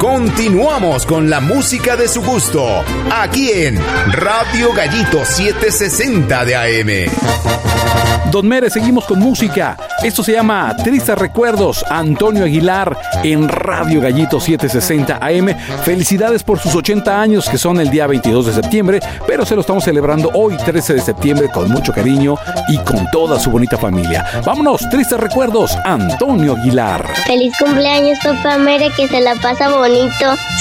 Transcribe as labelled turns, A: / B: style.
A: Continuamos con la música de su gusto, aquí en Radio Gallito 760 de AM.
B: Don Mere, seguimos con música. Esto se llama Tristes Recuerdos. Antonio Aguilar en Radio Gallito 760 AM. Felicidades por sus 80 años, que son el día 22 de septiembre, pero se lo estamos celebrando hoy, 13 de septiembre, con mucho cariño y con toda su bonita familia. Vámonos, Tristes Recuerdos, Antonio Aguilar.
C: Feliz cumpleaños, papá Mere, que se la pasa bonito.